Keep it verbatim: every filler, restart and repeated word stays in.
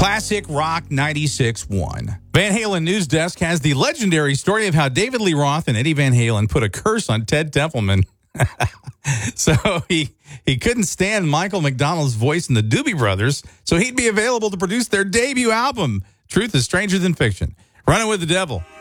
Classic Rock ninety-six point one. Van Halen News Desk has the legendary story of how David Lee Roth and Eddie Van Halen put a curse on Ted Templeman. so he he couldn't stand Michael McDonald's voice in the Doobie Brothers, so he'd be available to produce their debut album, Truth is Stranger Than Fiction. Running with the Devil.